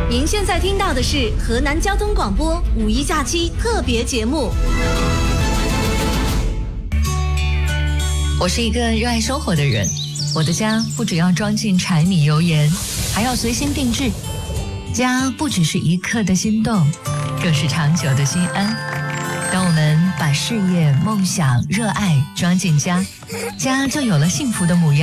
您现在听到的是河南交通广播五一假期特别节目。 我是一个热爱生活的人，我的家不只要装进柴米油盐，还要随心定制。家不只是一刻的心动，更是长久的心安。当我们把事业、梦想、热爱装进家，家就有了幸福的模样。